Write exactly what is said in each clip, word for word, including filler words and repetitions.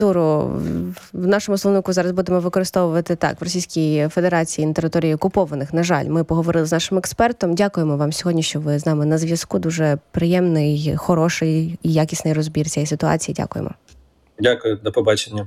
В нашому словнику зараз будемо використовувати так в Російській Федерації на території окупованих. На жаль, ми поговорили з нашим експертом. Дякуємо вам сьогодні, що ви з нами на зв'язку. Дуже приємний, хороший і якісний розбір цієї ситуації. Дякуємо. Дякую, до побачення.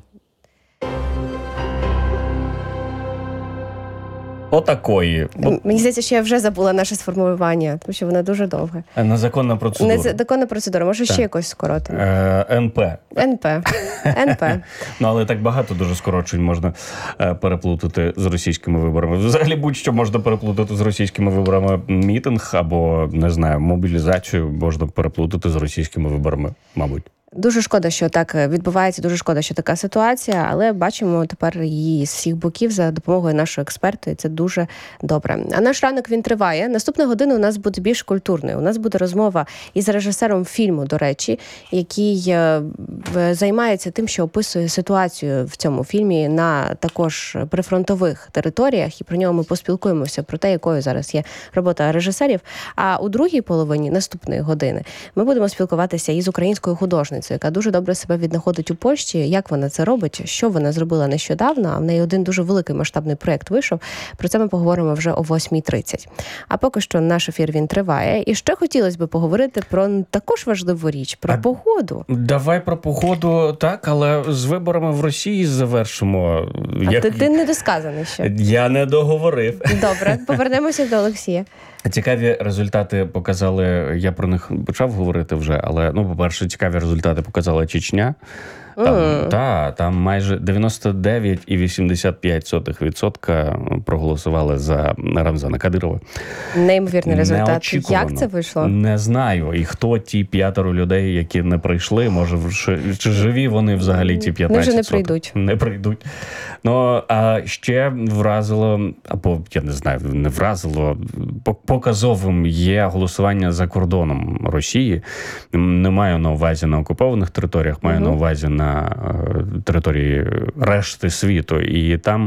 Отакої. Мені здається, що я вже забула наше сформулювання, тому що воно дуже довге. Незаконна процедура. Незаконна процедура. Може, ще якось скоротимо? Е, ен пе. ен пе. ен пе. Ну, але так багато дуже скорочень можна е, переплутати з російськими виборами. Взагалі будь-що можна переплутати з російськими виборами. Мітинг або, не знаю, мобілізацію можна переплутати з російськими виборами, мабуть. Дуже шкода, що так відбувається, дуже шкода, що така ситуація, але бачимо тепер її з всіх боків за допомогою нашого експерта, і це дуже добре. А наш ранок, він триває. Наступна година у нас буде більш культурною. У нас буде розмова із режисером фільму, до речі, який займається тим, що описує ситуацію в цьому фільмі на також прифронтових територіях, і про нього ми поспілкуємося, про те, якою зараз є робота режисерів. А у другій половині наступної години ми будемо спілкуватися із українською художницею, яка дуже добре себе віднаходить у Польщі. Як вона це робить, що вона зробила нещодавно, а в неї один дуже великий масштабний проєкт вийшов. Про це ми поговоримо вже о восьмій тридцять. А поки що наш ефір, він триває. І ще хотілося б поговорити про також важливу річ, про а погоду. Давай про погоду, так, але з виборами в Росії завершимо. А Як... ти, ти недосказаний ще. Я не договорив. Добре, повернемося до Олексія. Цікаві результати показали, я про них почав говорити вже, але, ну, по-перше, цікаві результати показала Чечня. Там, mm. та, там майже дев'яносто дев'ять цілих вісімдесят п'ять сотих відсотка проголосували за Рамзана Кадирова. Неймовірний результат. Як це вийшло? Не знаю. І хто ті п'ятеро людей, які не прийшли, може, чи живі вони взагалі ті п'ятнадцять сотих? Вони вже не прийдуть. Не прийдуть. Ну, а ще вразило, або, я не знаю, не вразило, показовим є голосування за кордоном Росії. Не маю на увазі на окупованих територіях, маю mm-hmm. на увазі на на території решти світу. І там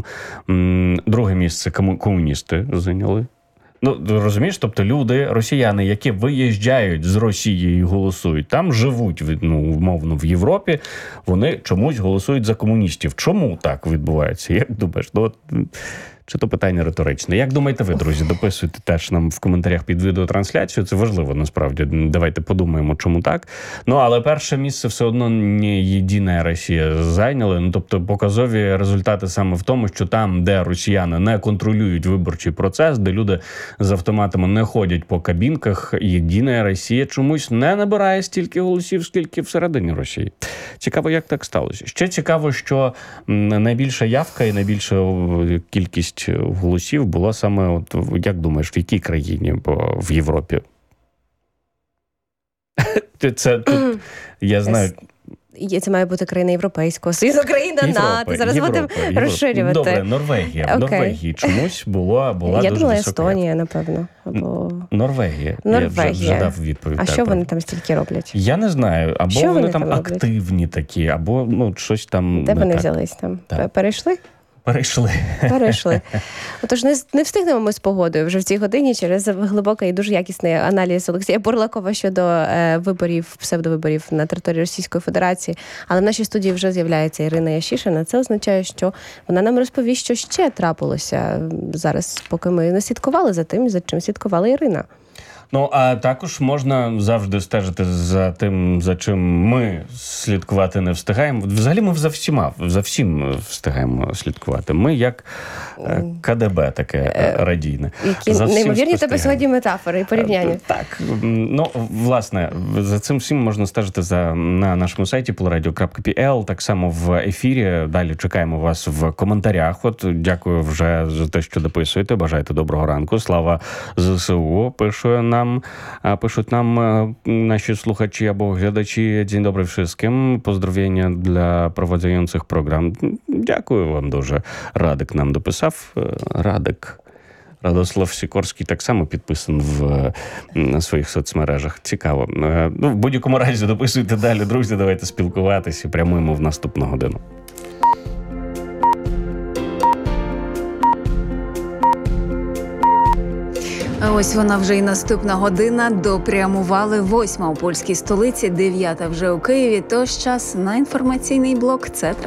м, друге місце комуністи зайняли. Ну, розумієш, тобто люди, росіяни, які виїжджають з Росії і голосують, там живуть, ну, умовно, в Європі, вони чомусь голосують за комуністів. Чому так відбувається? Як думаєш? Ну, чи то питання риторичне? Як думаєте ви, друзі? Дописуйте теж нам в коментарях під відеотрансляцію. Це важливо, насправді. Давайте подумаємо, чому так. Ну, але перше місце все одно не єдина Росія зайняли. Ну, тобто, показові результати саме в тому, що там, де росіяни не контролюють виборчий процес, де люди з автоматами не ходять по кабінках, єдина Росія чомусь не набирає стільки голосів, скільки всередині Росії. Цікаво, як так сталося. Ще цікаво, що найбільша явка і найбільша кількість голосів було саме, от, як думаєш, в якій країні? Бо в Європі. Це тут, я знаю... Це має бути країна Європейського Союзу, країна НАТО. Зараз Європа, будемо Європа. розширювати. Добре, Норвегія. В okay. Норвегії чомусь була, була я дуже думала, висока. Естонія, напевно. Або... Норвегія. Норвегія. Я вже, вже дав відповідь. А так, що вони там стільки роблять? Я не знаю. Або що вони, вони там, там активні такі, або ну, щось там... Де вони так. взялись там? Так. Перейшли? Перейшли. Перейшли. Отож, не, не встигнемо ми з погодою вже в цій годині через глибокий і дуже якісний аналіз Олексія Бурлакова щодо е, виборів, псевдовиборів на території Російської Федерації. Але в нашій студії вже з'являється Ірина Ящишина. Це означає, що вона нам розповість, що ще трапилося зараз, поки ми не слідкували за тим, за чим слідкувала Ірина. Ну, а також можна завжди стежити за тим, за чим ми слідкувати не встигаємо. Взагалі ми за всіма, за всім встигаємо слідкувати. Ми як ка де бе таке радійне. Які неймовірні тебе сьогодні метафори і порівняння. Так, ну, власне, за цим всім можна стежити за, на нашому сайті полраdio крапка пі ел, так само в ефірі. Далі чекаємо вас в коментарях. От, дякую вже за те, що дописуєте. Бажайте доброго ранку. Слава зе се у, пише на Нам, пишуть нам наші слухачі або глядачі. День добрий всім. Поздравлення для проводzących програм. Дякую вам дуже. Радик нам дописав. Радик. Радослав Сікорський так само підписан в на своїх соцмережах. Цікаво. Ну, в будь-якому разі дописуйте далі, друзі. Давайте спілкуватися. Прямуємо в наступну годину. А ось вона вже і наступна година. Допрямували восьма у польській столиці, дев'ята вже у Києві. Тож час на інформаційний блок. Це